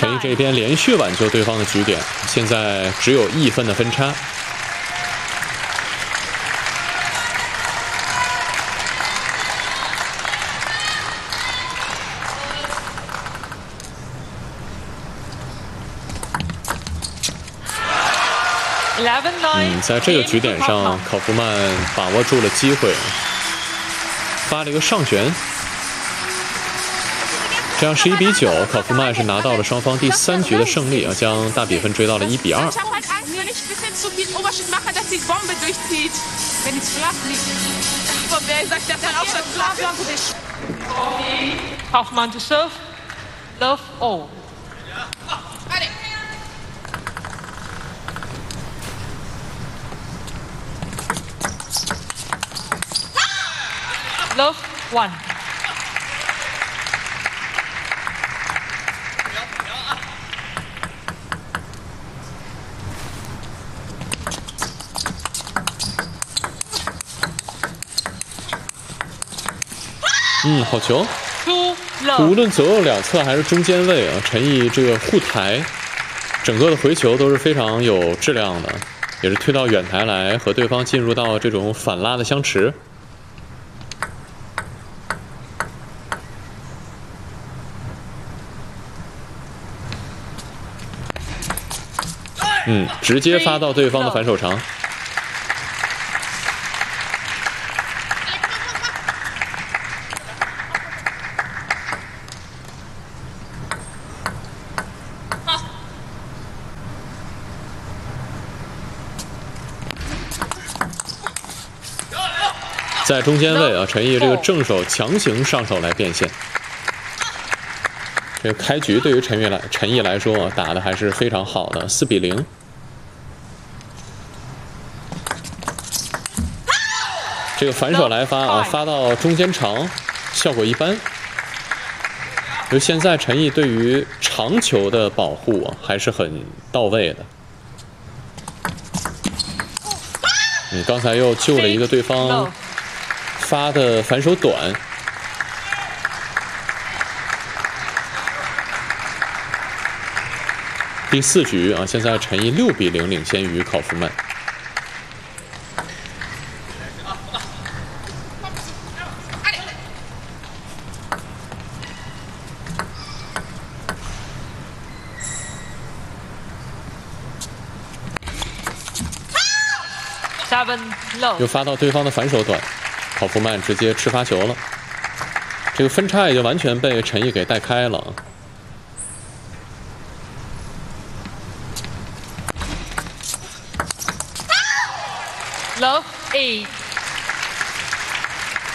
陈毅这边连续挽救对方的局点，现在只有1分的分差。在这个局点上，考夫曼把握住了机会，发了一个上旋。 这样11比9，考夫曼是拿到了双方第3局的胜利啊，将大比分追到了1比2。 Kaufmann to serve, love all. Love 1. 好球！无论左右两侧还是中间位啊，陈毅这个护台，整个的回球都是非常有质量的，也是推到远台来和对方进入到这种反拉的相持。直接发到对方的反手长。 在中间位啊，陈毅这个正手强行上手来变现。这个开局对于陈毅来说啊，打的还是非常好的，4比0。这个反手来发啊，发到中间长，效果一般。就现在陈毅对于长球的保护啊，还是很到位的。刚才又救了一个对方。 发的反手短，第4局啊，现在陈毅6比0领先于考夫曼。又发到对方的反手短。 考夫曼直接吃发球了，这个分差已经完全被陈毅给带开了。 Love 8。